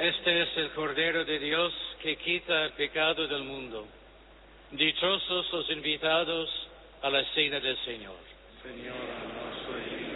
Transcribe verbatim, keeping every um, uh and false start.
Este es el Cordero de Dios que quita el pecado del mundo. Dichosos los invitados a la cena del Señor. Señor, no soy